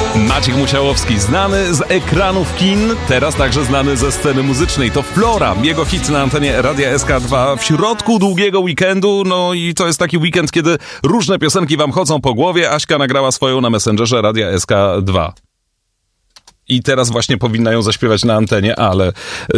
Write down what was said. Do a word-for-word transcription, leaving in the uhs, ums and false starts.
Maciek Musiałowski, znany z ekranów kin, teraz także znany ze sceny muzycznej. To Flora, jego hit na antenie Radia S K dwa w środku długiego weekendu. No i to jest taki weekend, kiedy różne piosenki wam chodzą po głowie. Aśka nagrała swoją na Messengerze Radia S K dwa. I teraz właśnie powinna ją zaśpiewać na antenie, ale